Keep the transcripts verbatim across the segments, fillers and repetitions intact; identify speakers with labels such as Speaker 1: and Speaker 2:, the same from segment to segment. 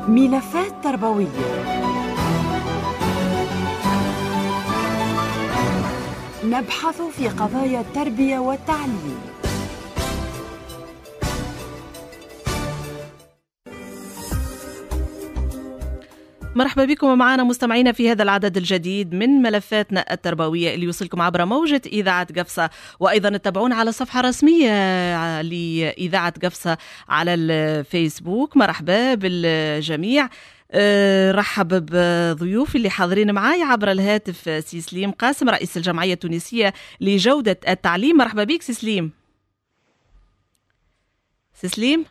Speaker 1: ملفات تربوية. نبحث في قضايا التربية والتعليم.
Speaker 2: مرحبا بكم معنا مستمعينا في هذا العدد الجديد من ملفاتنا التربوية اللي يوصلكم عبر موجة إذاعة قفصة، وأيضا تتابعون على الصفحة الرسمية لإذاعة قفصة على الفيسبوك. مرحبا بالجميع. أه رحب بضيوفي اللي حاضرين معي عبر الهاتف. سي سليم قاسم رئيس الجمعية التونسية لجودة التعليم. مرحبا بك سي سليم. سي سليم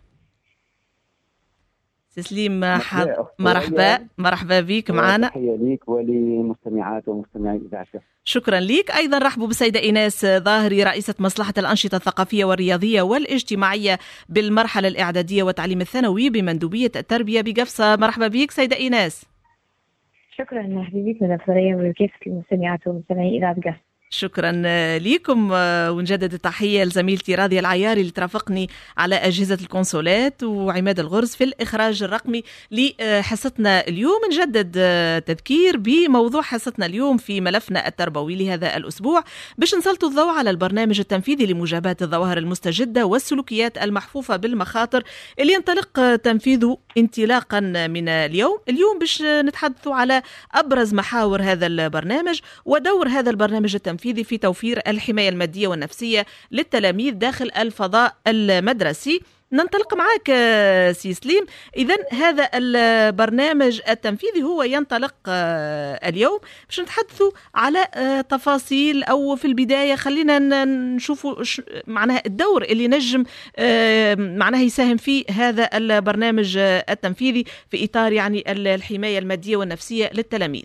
Speaker 2: تسليم حب... مرحبا مرحبا بك معنا.
Speaker 3: تحية ليك ولمستمعات ومستمعي إذاعة.
Speaker 2: شكرا ليك. أيضا رحبوا بالسيدة إيناس ظاهري رئيسة مصلحة الأنشطة الثقافية والرياضية والاجتماعية بالمرحلة الإعدادية والتعليم الثانوي بمندوبية التربية بقفصة. مرحبا بك سيدة إيناس.
Speaker 4: شكرا حبيبتي نفرية وكيف المستمعات ومستمعي إذاعة قفصة.
Speaker 2: شكرا لكم، ونجدد التحية لزميلتي راضية العياري اللي ترافقني على أجهزة الكونسولات، وعماد الغرز في الإخراج الرقمي لحصتنا اليوم. نجدد تذكير بموضوع حصتنا اليوم في ملفنا التربوي لهذا الأسبوع، باش نسلط الضوء على البرنامج التنفيذي لمجابهة الظواهر المستجدة والسلوكيات المحفوفة بالمخاطر اللي ينطلق تنفيذه انطلاقا من اليوم. اليوم باش نتحدثوا على أبرز محاور هذا البرنامج ودور هذا البرنامج التنفيذي في توفير الحماية المادية والنفسية للتلاميذ داخل الفضاء المدرسي. ننطلق معك سي سليم. إذن هذا البرنامج التنفيذي هو ينطلق اليوم، باش نتحدثوا على تفاصيل، أو في البداية خلينا نشوفوا معناها الدور اللي نجم معناها يساهم فيه هذا البرنامج التنفيذي في إطار يعني الحماية المادية والنفسية للتلاميذ.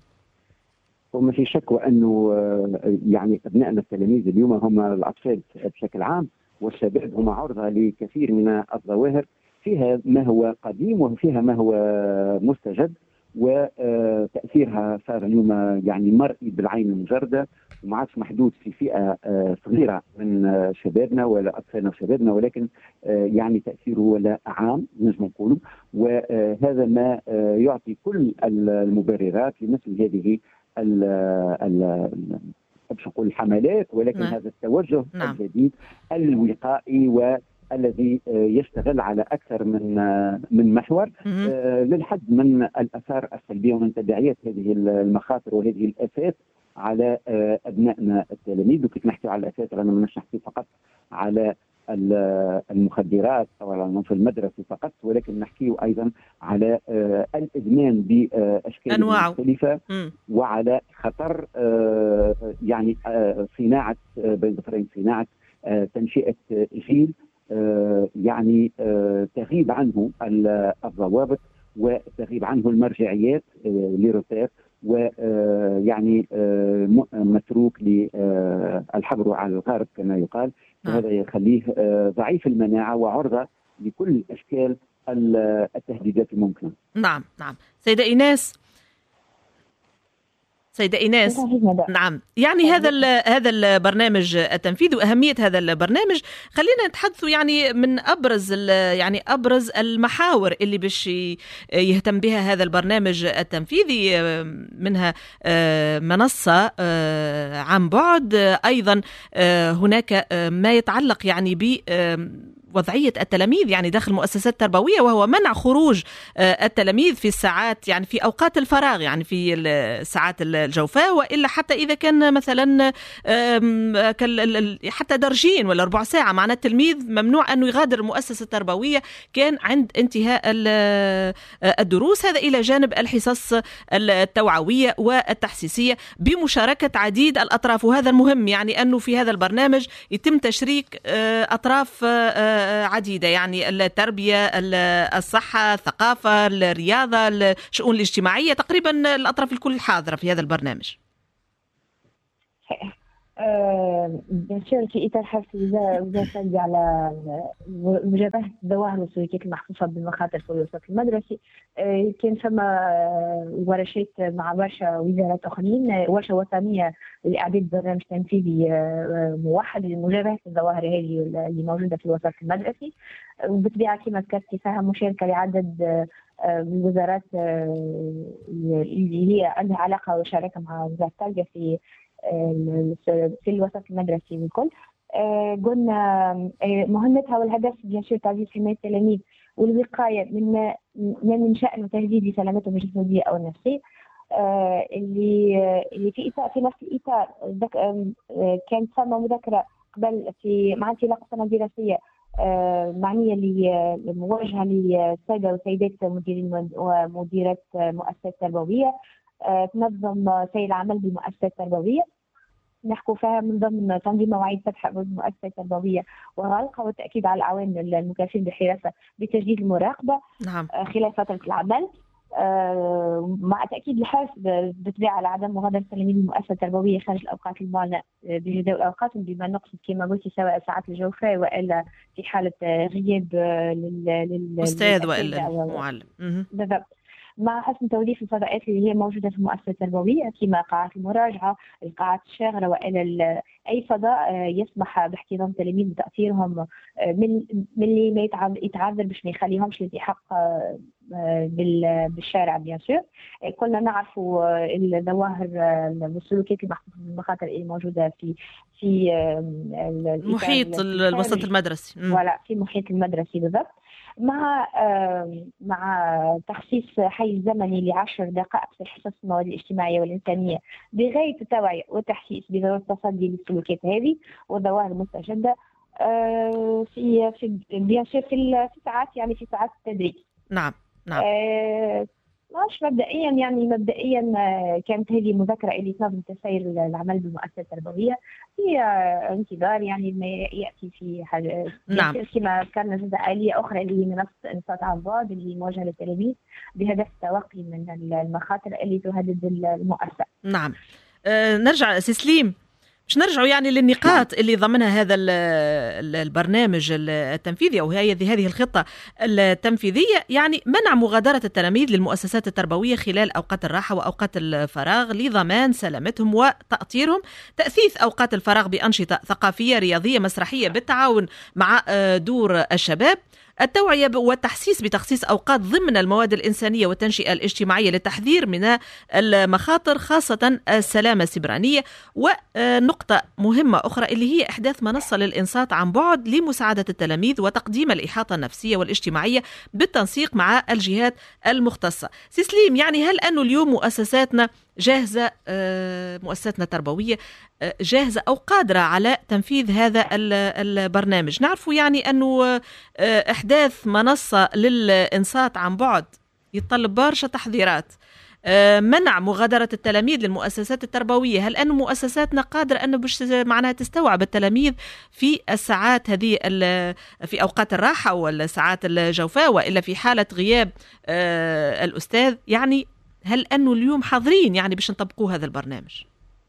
Speaker 3: وما في شك وأنه يعني أبنائنا التلاميذ اليوم هم الأطفال بشكل عام، والشباب هم عرضة لكثير من الظواهر، فيها ما هو قديم وفيها ما هو مستجد، وتأثيرها صار اليوم يعني مرئي بالعين المجردة، وما عادش محدود في فئة صغيرة من شبابنا ولا أطفالنا وشبابنا، ولكن يعني تأثيره ولا عام نجم نقوله. وهذا ما يعطي كل المبررات لمثل هذه ال ال باش نقول الحملات، ولكن نعم. هذا التوجه نعم. الجديد الوقائي والذي يشتغل على اكثر من من محور آه للحد من الاثار السلبيه ومن تداعيات هذه المخاطر وهذه الافات على آه ابنائنا التلاميذ. وكيف نحكي على الافات رانا ماناش نحكي فقط على المخدرات او على العنف المدرسي فقط، ولكن نحكي ايضا على آه الادمان باشكال أنواعه. مختلفه م. وعلى خطر آه يعني آه صناعه آه بين ظهرين صناعه آه تنشئه جيل آه يعني آه تغيب عنه الضوابط وتغيب عنه المرجعيات آه لروتير، ويعني آه متروك للحبر على الغارب كما يقال. وهذا يخليه ضعيف المناعة وعرضة لكل أشكال التهديدات الممكنة.
Speaker 2: نعم نعم. سيدة إيناس سيدة إيناس نعم، يعني هذا هذا البرنامج التنفيذي وأهمية هذا البرنامج، خلينا نتحدثوا يعني من أبرز يعني أبرز المحاور اللي باش يهتم بها هذا البرنامج التنفيذي. منها منصة عن بعد، أيضا هناك ما يتعلق يعني ب وضعية التلاميذ يعني داخل مؤسسات تربوية، وهو منع خروج التلاميذ في الساعات يعني في أوقات الفراغ، يعني في الساعات الجوفاء، وإلا حتى إذا كان مثلا حتى درجين ولا ربع ساعة، معناه التلميذ ممنوع أنه يغادر المؤسسة التربوية كان عند انتهاء الدروس، هذا إلى جانب الحصص التوعوية والتحسيسية بمشاركة عديد الأطراف. وهذا المهم يعني أنه في هذا البرنامج يتم تشريك أطراف عديدة، يعني التربية، الصحة، الثقافة، الرياضة، الشؤون الاجتماعية، تقريبا الأطراف الكل حاضرة في هذا البرنامج.
Speaker 4: بنشارك في إطار حرص وزارة التربية على مجابهة الظواهر والسلوكيات المحفوفة بالمخاطر في الوسط المدرسي. كان فما ورشات مع ورشة وزارات أخرين، ورشة وطنية لإعداد برنامج تنفيذي موحد لمجابهة الظواهر هذه اللي موجودة في الوسط المدرسي. وبالطبيعة كما ذكرتي فيها مشاركة لعدد الوزارات اللي هي عندها علاقة وشراكة مع وزارة التربية في في الوسط المدرسي والكل. قلنا مهمتها والهدف بيان سور تعزيز حماية التلاميذ والوقاية من ما من شأنه تهديد لسلامتهم الجسدية أو النفسية. اللي اللي في إطار في نفس الإطار كانت ثم مذكرة قبل في مع انطلاق السنة الدراسية معنية لمواجهة للسادة والسيدات مديرين ومديرات مؤسسات تربوية، تنظم سير العمل بمؤسسات تربوية، نحكوا فيها من ضمن تنظيم مواعيد فتح المؤسسات التربوية وغلقها، والتأكيد على العوامل المكلفين بالحراسة بتجديد المراقبة
Speaker 2: نعم.
Speaker 4: خلال فترة العمل، مع تأكيد الحرص بالطبيعة على عدم مغادرة التلاميذ المؤسسة التربوية خارج الأوقات المعلنة بجداول أوقاتهم، بما نقصد كما قلتي سواء ساعات الجوفاء وإلا في حالة غياب
Speaker 2: للأستاذ وإلا المعلم.
Speaker 4: بالضبط، مع حسن توظيف الفضاءات اللي هي موجودة في المؤسسة التربوية كما قاعات المراجعة، القاعات الشاغرة وإلى أي فضاء يسمح باحتضان التلاميذ وتأثيرهم من من اللي ما يتعذر باش ما يخليهمش الالتحاق بالشارع. بيان سور كلنا نعرفوا الظواهر والسلوكيات المحفوفة بالمخاطر اللي موجودة في في
Speaker 2: المحيط الوسط المدرسي،
Speaker 4: ولا في المحيط المدرسي بالضبط، مع مع تخصيص حيز زمني لعشر دقائق في حصص المواد الاجتماعية والإنسانية بغاية التوعية والتحسيس بضرورة التصدي للسلوكيات هذه والظواهر المستجدة في في بيان سور في ساعات يعني في ساعات التدريس.
Speaker 2: نعم نعم.
Speaker 4: أه مش مبدئيا يعني مبدئيا كانت هذه مذكرة اللي تنظم تسير العمل بالمؤسسة التربوية في انتظار يعني ما يأتي في حاجة.
Speaker 2: نعم.
Speaker 4: كما ذكرنا جزء آلية أخرى اللي هي منصة إنصات عن بعد اللي موجهة للتلاميذ بهدف التوقي من المخاطر اللي تهدد المؤسسة.
Speaker 2: نعم. أه نرجع سي سليم، باش نرجعوا يعني للنقاط اللي ضمنها هذا البرنامج التنفيذي أو هذه هذه الخطة التنفيذية، يعني منع مغادرة التلاميذ للمؤسسات التربوية خلال أوقات الراحة وأوقات الفراغ لضمان سلامتهم وتأطيرهم، تأثيث أوقات الفراغ بأنشطة ثقافية رياضية مسرحية بالتعاون مع دور الشباب، التوعية والتحسيس بتخصيص أوقات ضمن المواد الإنسانية والتنشئة الاجتماعية للتحذير من المخاطر خاصة السلامة السبرانية، ونقطة مهمة أخرى اللي هي إحداث منصة للإنصات عن بعد لمساعدة التلاميذ وتقديم الإحاطة النفسية والاجتماعية بالتنسيق مع الجهات المختصة. سيسليم، يعني هل أنه اليوم مؤسساتنا جاهزة، مؤسساتنا التربوية جاهزة أو قادرة على تنفيذ هذا البرنامج؟ نعرفوا يعني أنه إحداث منصة للإنصات عن بعد يتطلب برشا تحذيرات، منع مغادرة التلاميذ للمؤسسات التربوية، هل أن مؤسساتنا قادرة أنه باش معناها تستوعب التلاميذ في الساعات هذه في أوقات الراحة والساعات الجوفاء وإلا في حالة غياب الأستاذ؟ يعني هل أنه اليوم حاضرين يعني باش نطبقوا هذا البرنامج؟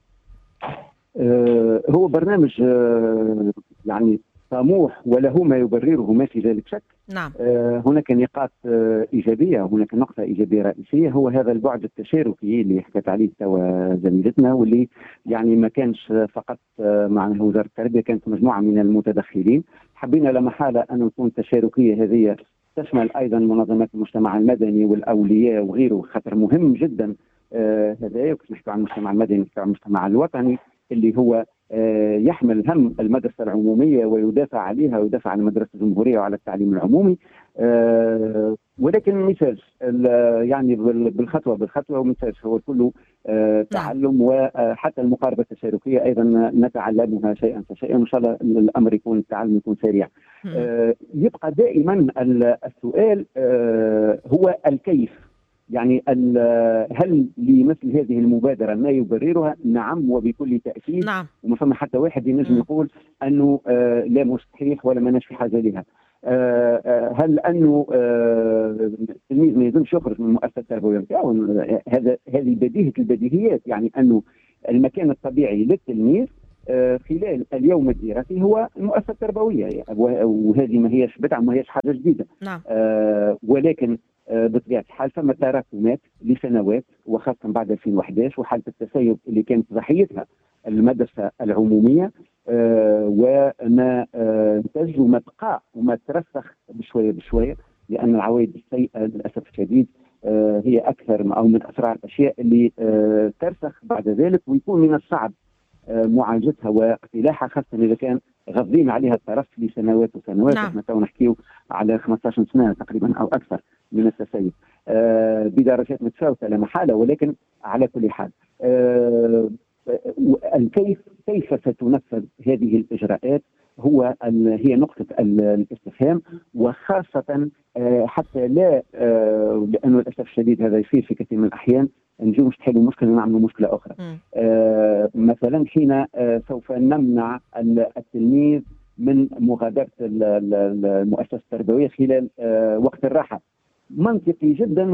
Speaker 3: آه هو برنامج آه يعني طموح وله ما يبرره، ما في ذلك شك.
Speaker 2: نعم.
Speaker 3: آه هناك نقاط آه إيجابية، هناك نقطة إيجابية رئيسية، هو هذا البعد التشاركي اللي حكت عليه توا زميلتنا، واللي يعني ما كانش فقط آه مع وزارة التربية، كانت مجموعة من المتدخلين. حبينا لا محالة أن تكون التشاركية هذه تشمل أيضا منظمات المجتمع المدني والأولياء وغيره، خاطر مهم جدا آه هذا. وكيف نحكي عن المجتمع المدني نحكي عن المجتمع الوطني اللي هو آه يحمل هم المدرسة العمومية ويدافع عليها ويدافع عن المدرسة الجمهورية وعلى التعليم العمومي. آه ولكن مثال يعني بالخطوة بالخطوة، ومثال هو كله آه تعلم، وحتى المقاربة التشاركية أيضا نتعلمها شيئا فشيئا، وإن شاء الله الأمر يكون التعلم يكون سريع. آه يبقى دائما السؤال آه هو الكيف، يعني هل لمثل هذه المبادرة ما يبررها؟ نعم وبكل تأكيد.
Speaker 2: نعم.
Speaker 3: وما فما حتى واحد ينجم يقول أنه آه لا مش صحيح ولا ما ناش في حاجة لها. آه آه هل أنه التلميذ آه ما يلزمش يخرج من المؤسسة التربوية نتاعو؟ هذا هذه بديهة البديهيات، يعني أنه المكان الطبيعي للتلميذ آه خلال اليوم الدراسي هو المؤسسة التربوية، وهذه ما هيش بدعة، ما هيش حاجة جديدة.
Speaker 2: نعم.
Speaker 3: آه ولكن بطبيعة الحال فما تراكمات لسنوات، وخاصة بعد ألفين وأحد عشر وحالة التسيب اللي كانت ضحيتها المدرسة العمومية، آه وما آه انتج وما بقى وما ترسخ بشوية بشوية لان العوائد السيئه للاسف الشديد هي اكثر او من اسرع الاشياء اللي ترسخ بعد ذلك، ويكون من الصعب معالجتها واقتلاعها، خاصه اذا كان غاضين عليها الطرف لسنوات وسنوات.
Speaker 2: نعم.
Speaker 3: احنا تو نحكيو على خمسة عشر سنه تقريبا او اكثر من التسيب آه بدرجات متفاوته لا محاله، ولكن على كل حال آه الكيف كيف ستنفذ هذه الاجراءات هو هي نقطه الاستفهام، وخاصه آه حتى لا آه لانه للاسف الشديد هذا يصير في كثير من الاحيان، نجيو مش نحلوا مشكله نعملوا مشكله اخرى. آه مثلا حين آه سوف نمنع التلميذ من مغادره المؤسسه التربويه خلال آه وقت الراحه، منطقي جدا،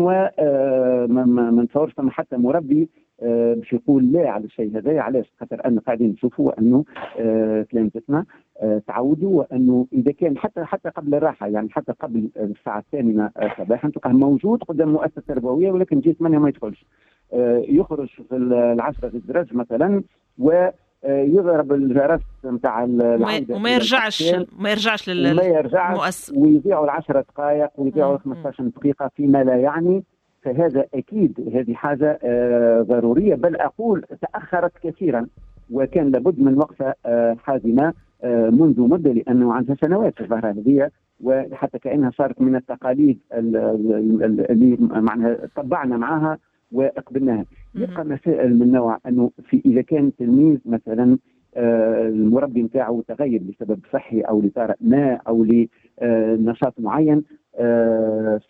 Speaker 3: وما نتصورش ثم حتى مربي آه باش يقول لا على الشيء هذا. علاش؟ خاطر ان قاعدين نشوفوا انه آه تلامذتنا آه تعودوا، وانه اذا كان حتى حتى قبل الراحه، يعني حتى قبل الساعه الثامنه صباحا تلقاه موجود قدام المؤسسه التربويه، ولكن جيت ثمانية ما يدخلش. آه يخرج في العشرة في الدرج مثلا و يضرب الجرس نتاع العوده
Speaker 2: وما يرجعش ما يرجعش للمؤسسه،
Speaker 3: ويضيعوا العشر دقائق ويضيعوا خمسة عشر دقيقه فيما لا يعني. فهذا اكيد هذه حاجه آه ضروريه، بل اقول تاخرت كثيرا، وكان لابد من وقفه آه حازمه آه منذ مده، لانه عندها سنوات في الظاهره هذه، وحتى كانها صارت من التقاليد اللي معناها طبعنا معها وقبلناها. يبقى مسائل من نوع انه في اذا كان تلميذ مثلا آه المربي نتاعو تغير لسبب صحي او لطارئ ما او لنشاط معين، آه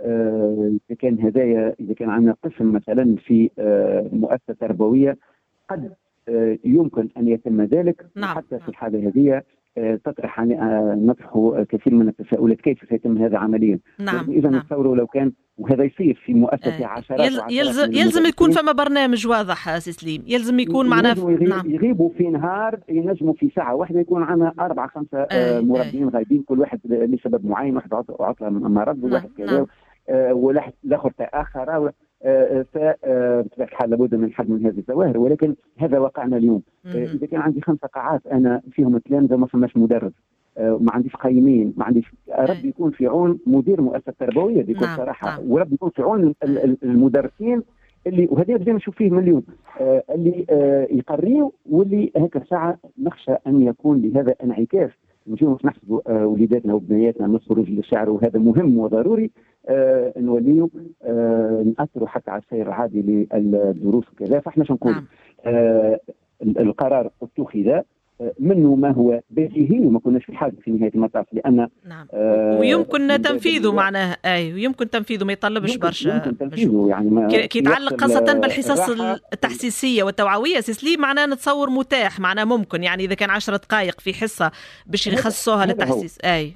Speaker 3: فاذا كان هدايا اذا كان عندنا طفل مثلا في آه مؤسسه تربويه قد آه يمكن ان يتم ذلك.
Speaker 2: نعم.
Speaker 3: حتى في الحاله هذه تطرح نطرح كثير من التساؤلات كيف سيتم هذا عمليا.
Speaker 2: نعم.
Speaker 3: اذا
Speaker 2: نعم.
Speaker 3: نتصوروا لو كان وهذا يصير في مؤسسه
Speaker 2: آه.
Speaker 3: عشرات
Speaker 2: يلزم يلزم, يلزم يكون فما برنامج واضح سي سليم، يلزم يكون معنا
Speaker 3: في... نعم. يغيبوا في نهار، ينجموا في ساعه واحده يكون عندنا اربعه خمسه آه. مربين آه. غايبين، كل واحد لسبب معين، واحد عطله مرض وواحد كذا
Speaker 2: نعم.
Speaker 3: آه والاخر تاخر آه فبطبيعه الحال لابد من حد من هذه الظواهر، ولكن هذا واقعنا اليوم. آه اذا كان عندي خمسه قاعات انا فيهم التلامذه ما فماش مدرب، آه ما عنديش قيمين، ما عنديش رب يكون في عون مدير مؤسسه تربويه بكل
Speaker 2: نعم.
Speaker 3: صراحه،
Speaker 2: نعم.
Speaker 3: ورب يكون في عون المدرسين اللي وهذا بدنا نشوف فيه مليون آه اللي آه يقريوا، واللي هكا ساعه نخشى ان يكون لهذا انعكاس، نجيو نحسبوا آه وليداتنا وبنياتنا من الخروج للشارع، وهذا مهم وضروري آه نوليو آه نأثروا حتى على السير العادي للدروس وكذا. فاحنا شو نقول؟ آه القرار اتخذ منه ما هو بديهي وما كناش في حاجه في نهايه المطاف، لان
Speaker 2: نعم. آه ويمكن تنفيذه معناه اي ويمكن تنفيذه ما يطلبش برشا.
Speaker 3: يمكن تنفيذه يعني
Speaker 2: كي يتعلق خاصه بالحصص التحسيسيه والتوعويه سيسلي، معناه نتصور متاح، معناه ممكن يعني اذا كان عشرة دقائق في حصه باش يخصصوها للتحسيس. اي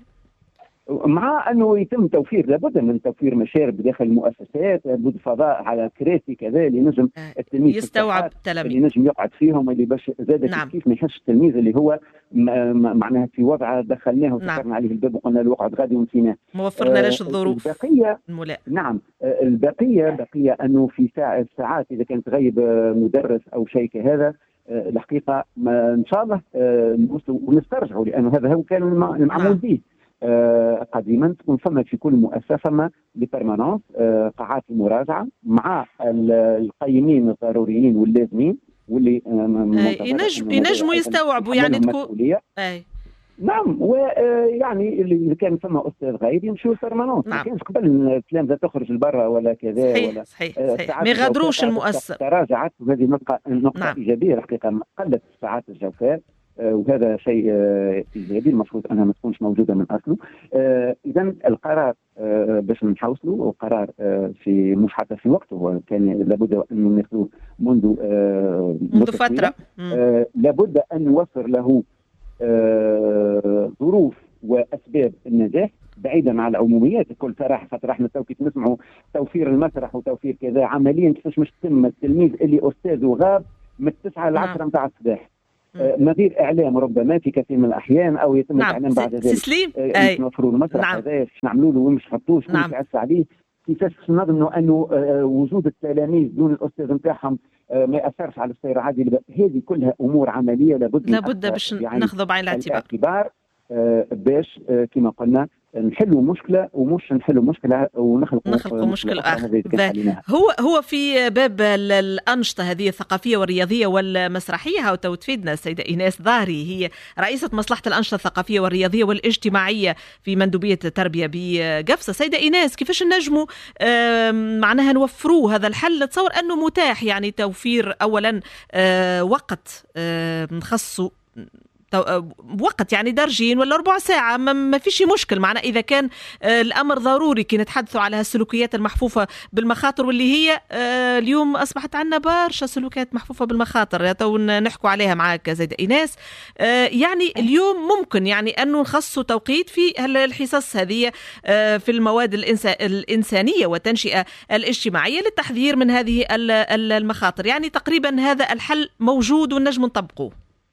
Speaker 3: مع انه يتم توفير، لابد من توفير مشارب داخل المؤسسات، لابد فضاء على كراسي كذا اللي نجم التلميذ
Speaker 2: يستوعب التلاميذ
Speaker 3: اللي نجم يقعد فيهم، اللي باش زاد
Speaker 2: نعم.
Speaker 3: كيف ما يحسش التلميذ اللي هو معناها في وضع دخلناه وسكرنا نعم. عليه الباب وقلنا له اقعد غادي ونسيناه،
Speaker 2: موفرنا لاش الظروف
Speaker 3: البقيه
Speaker 2: الملائمه.
Speaker 3: نعم البقيه بقيه انه في ساعة ساعات اذا كانت غيب مدرس او شيء كهذا الحقيقه ما ان شاء الله ونسترجعوا، لانه هذا هو كان المعمول به آه قديما. تكون فما في كل مؤسسه فما لبرمانونس آه قاعات المراجعه مع القيمين الضروريين واللازمين واللي
Speaker 2: آه ينجم ينجموا يستوعبوا يعني تكون
Speaker 3: اي نعم. ويعني اللي كان فما استاذ غايب يمشيوا لبرمانونس،
Speaker 2: نعم.
Speaker 3: ما كانش قبل التلامذه تخرج لبرا ولا كذا
Speaker 2: صحيح
Speaker 3: ولا
Speaker 2: صحيح, صحيح. ما يغادروش المؤسسه.
Speaker 3: تراجعت، وهذه نقطه نقطه نعم. ايجابيه الحقيقه، قلت ساعات الجوفاء آه وهذا شيء آه ايجابي المفروض انها ما تكونش موجوده من اصله. آه اذا القرار آه باش نحوصلوا، وقرار آه في مش حتى في وقته، هو كان لابد ان ناخذوه منذ آه
Speaker 2: منذ فتره
Speaker 3: آه لابد ان نوفر له آه ظروف واسباب النجاح بعيدا عن العموميات بكل صراحه. خاطر احنا تو كي نسمعوا توفير المسرح وتوفير كذا، عمليا كيفاش مش تتم التلميذ اللي استاذه غاب من التسعه للعشره نتاع الصباح نظير اعلام ربما في كثير من الاحيان، او يتم
Speaker 2: نعم.
Speaker 3: الاعلام بعد ذلك
Speaker 2: سليم
Speaker 3: آه نوفروا المسرح
Speaker 2: نعم.
Speaker 3: هذا باش نعملوا له ومش نحطوش
Speaker 2: نعم.
Speaker 3: ومش يعس عليه، كيفاش نضمنوا انه آه وجود التلاميذ دون الاستاذ نتاعهم آه ما ياثرش على السير العادي. هذه كلها امور عمليه لابد
Speaker 2: لابد باش يعني ناخذوا بعين الاعتبار
Speaker 3: آه باش آه كما قلنا نحلوا مشكله ومش نحلوا مشكله ونخلقوا
Speaker 2: نخلقوا مشكله اخرى. هو هو في باب الانشطه هذه الثقافيه والرياضيه والمسرحيه، وتو تفيدنا السيده ايناس ظاهري، هي رئيسه مصلحه الانشطه الثقافيه والرياضيه والاجتماعيه في مندوبيه التربيه بقفصه. سيده ايناس، كيفاش نجموا معناها نوفروا هذا الحل؟ تصور انه متاح يعني توفير اولا وقت نخصصوا وقت يعني درجين ولا ربع ساعة، ما فيش مشكل معنا إذا كان الأمر ضروري كي نتحدثوا على هالسلوكيات المحفوفة بالمخاطر، واللي هي اليوم أصبحت عنا برشا سلوكيات محفوفة بالمخاطر تو نحكوا عليها معاك زيد إيناس. يعني اليوم ممكن يعني أنه نخصصوا توقيت في الحصص هذه في المواد الإنسانية والتنشئة الاجتماعية للتحذير من هذه المخاطر. يعني تقريبا هذا الحل موجود ونجم نطبقوه.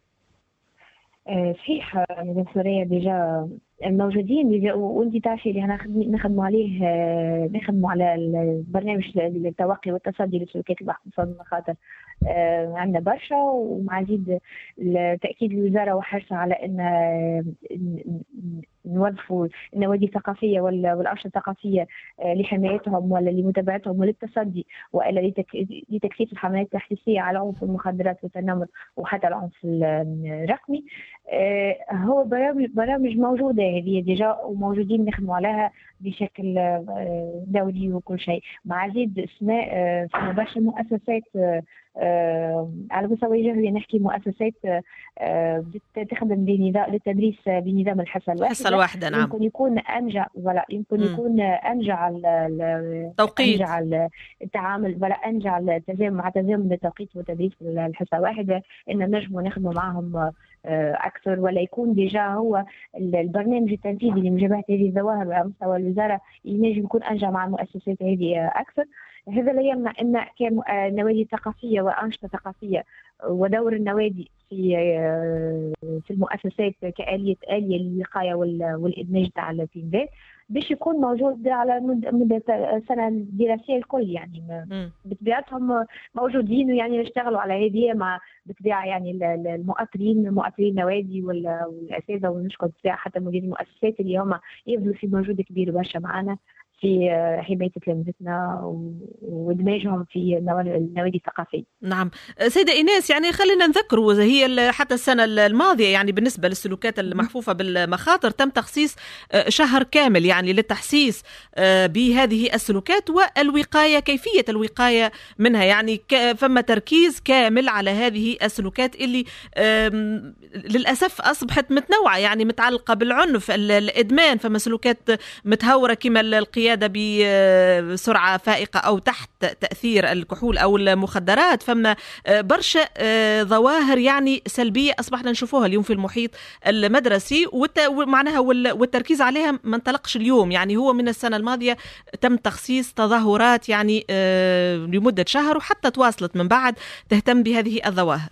Speaker 4: صحيح، ميدان سوريا ديجا موجودين ديجا، وانت تعرفي اللي احنا نخدموا عليه، نخدموا على البرنامج التوقي والتصدي للسلوكيات المحفوفه بالمخاطر. عندنا برشا، ومع زيد تاكيد الوزاره وحرصها على ان نوظفوا النوادي الثقافيه والانشطه الثقافيه لحمايتهم ولا لمتابعتهم وللتصدي والا لتكثيف الحملات التحسيسيه على عنف المخدرات والتنمر وحتى العنف الرقمي. هو برامج برامج موجوده هذه ديجا، وموجودين نخدموا عليها بشكل دوري وكل شيء. مع زيد اسماء في برشا مؤسسات على مستوى جهوي، نحكي مؤسسات تخدم بنظام للتدريس بنظام الحصه الواحده.
Speaker 2: الحصه الواحده نعم.
Speaker 4: يمكن يكون انجع ولا يمكن يكون انجع
Speaker 2: التوقيت،
Speaker 4: انجع التعامل ولا انجع التزامن مع تزامن التوقيت والتدريس في الحصه الواحده، ان نجموا نخدموا معهم اكثر، ولا يكون ديجا هو البرنامج التنفيذي لمجابهه هذه الظواهر على مستوى الوزاره ينجم يكون انجع مع المؤسسات هذه اكثر. هذا لا يمنع ان كنوادي ثقافيه وانشطه ثقافيه ودور النوادي في في المؤسسات كآلية آلية للوقايه والادماج تاع التلميذات باش يكون موجود على مدة السنة الدراسية الكل. يعني بطبيعتهم موجودين ويعني يشتغلوا على هذه مع بطبيعة يعني المؤثرين مؤثرين النوادي والأساتذة ونشكر بطبيعة حتى مدير المؤسسات اللي هم يبذلوا في مجهود كبير برشا معنا في حماية تلامذتنا وادماجهم في النوادي الثقافية.
Speaker 2: نعم سيدة إيناس، يعني خلينا نذكروا هي حتى السنة الماضية يعني بالنسبة للسلوكات المحفوفة بالمخاطر تم تخصيص شهر كامل يعني للتحسيس بهذه السلوكات والوقاية، كيفية الوقاية منها. يعني فما تركيز كامل على هذه السلوكات اللي للأسف أصبحت متنوعة، يعني متعلقة بالعنف، الإدمان، فما سلوكات متهورة كما القيادة بسرعة فائقة أو تحت تأثير الكحول أو المخدرات، فما برشا ظواهر يعني سلبية أصبحنا نشوفوها اليوم في المحيط المدرسي، ومعناها والتركيز عليها ما انطلقش اليوم. يعني هو من السنة الماضية تم تخصيص تظاهرات يعني لمدة شهر، وحتى تواصلت من بعد تهتم بهذه الظواهر.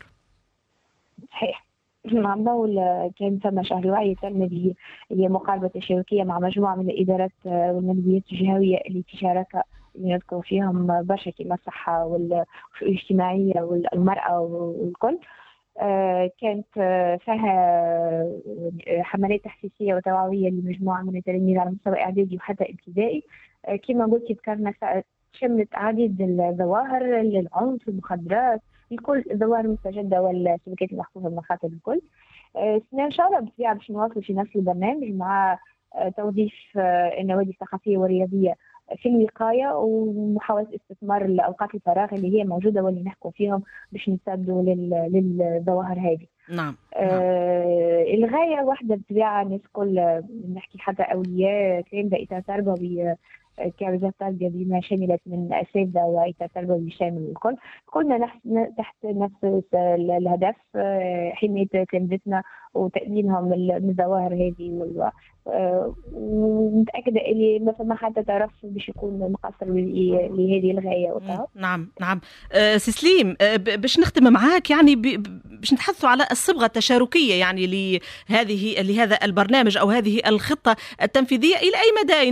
Speaker 4: صحيح، مع ضوء كان ثم شهر وعي التربوي هي مقاربة الشبكية مع مجموعة من الإدارات والمندوبيات الجهوية اللي تشارك اللي نذكر فيهم برشا كما الصحة والاجتماعية والمرأة والكل. كانت فيها حملات تحسيسية وتوعوية لمجموعة من التلاميذ على مستوى إعدادي وحتى ابتدائي. كما قلت ذكرنا شملت عديد الظواهر للعنف، المخدرات، الكل الظواهر المستجدة والسلوكيات المحفوفة بالمخاطر الكل. إن شاء الله بالطبيعة باش نواصل في نفس البرنامج مع توظيف النوادي الثقافية والرياضية في الوقاية ومحاولة استثمار الأوقات الفراغ اللي هي موجودة واللي نحكوا فيهم باش نسدوا للظواهر هذه.
Speaker 2: نعم.
Speaker 4: آه الغاية واحدة بالطبيعة الناس كل نحكي حتى أولياء كلام إطار تربوي كوزارة التربية بما شملت من أساتذة وإطار تربوي شامل الكل، كلنا تحت نفس الهدف حماية تلامذتنا وتأمينهم من الظواهر هذه، ومتأكدة اللي ما فما حتى طرف باش يكون مقصر لهذه الغاية.
Speaker 2: نعم نعم. أه سسليم، أه باش نختم معاك يعني باش نتحدثوا على الصبغة التشاركية يعني لهذه لهذا البرنامج أو هذه الخطة التنفيذية إلى أي مدى